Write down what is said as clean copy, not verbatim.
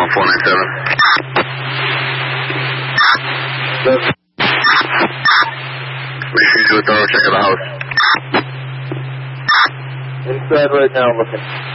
1497. Make sure you do a thorough check of the house. Inside right now, looking.